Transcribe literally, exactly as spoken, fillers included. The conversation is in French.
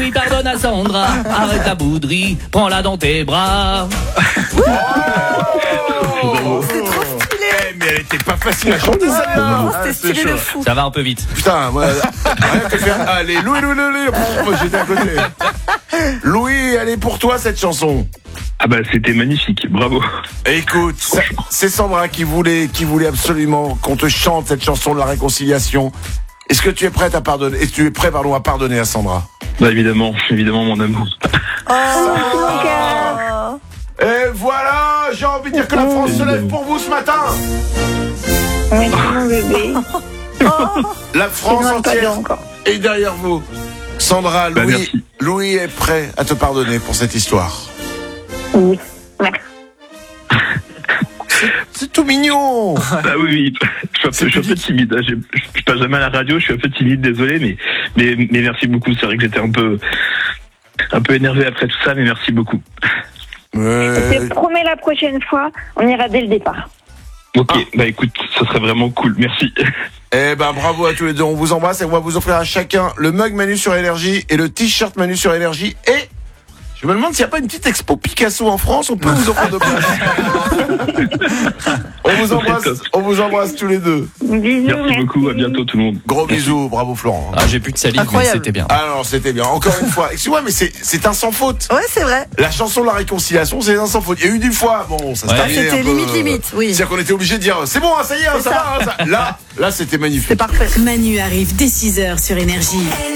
Louis pardonne à Sandra. Arrête la bouderie, prends-la dans tes bras. C'est trop stylé. Eh, mais elle était pas facile à chanter, ça. Non, Ah, c'était c'est stylé de chaud. fou. Ça va un peu vite. Putain, moi, rien que faire. Allez, Louis, Louis, Louis, Louis. Moi, j'étais à côté. Louis, elle est pour toi, cette chanson. Ah bah c'était magnifique, bravo. Écoute, ça- c'est Sandra qui voulait, qui voulait absolument qu'on te chante cette chanson de la réconciliation. Est-ce que tu es prête à pardonner, est-ce que tu es prêt, pardon, à pardonner à Sandra? Bah évidemment, évidemment mon amour. Oh. Et voilà, j'ai envie de dire que la France se lève pour vous ce matin. Oui, mon bébé. La France Non, pas bien entière encore. est derrière vous. Sandra, Bah, Louis, merci. Louis est prêt à te pardonner pour cette histoire. Oui. Merci. C'est tout mignon. Bah oui, oui. Je suis un peu, je suis un peu timide. hein. Je, je passe jamais à la radio, je suis un peu timide, désolé, mais, mais, mais merci beaucoup. C'est vrai que j'étais un peu, un peu énervé après tout ça, mais merci beaucoup. Je Euh, te promets la prochaine fois, on ira dès le départ. Ok, Ah. bah écoute, ça serait vraiment cool, merci. eh ben bravo à tous les deux, on vous embrasse et on va vous offrir à chacun le mug Manu sur Énergie et le t-shirt Manu sur Énergie. Et je me demande s'il n'y a pas une petite expo Picasso en France, on peut vous offrir de place. On vous embrasse, on vous embrasse tous les deux. Bisous, Merci, merci. beaucoup, à bientôt tout le monde. Gros bisous, bravo Florent. Ah, j'ai plus de salive, mais Incroyable. c'était bien. Ah non, c'était bien. Encore une fois, excuse-moi, mais c'est c'est un sans faute. Ouais, c'est vrai. La chanson de la réconciliation, c'est un sans faute. Il y a eu des fois, bon, ça se Ouais. terminait C'était un peu, limite, euh, limite, oui. C'est-à-dire qu'on était obligé de dire, c'est bon, hein, ça y est, hein, ça, ça. va. hein, ça. Là, là, c'était magnifique. C'est parfait. Manu arrive dès six heures sur Énergie.